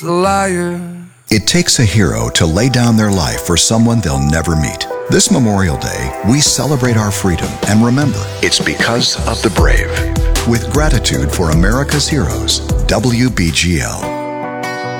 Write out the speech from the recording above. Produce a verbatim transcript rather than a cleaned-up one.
the liar. It takes a hero to lay down their life for someone they'll never meet. This Memorial Day, we celebrate our freedom and remember, it's because of the brave. With gratitude for America's heroes, W B G L.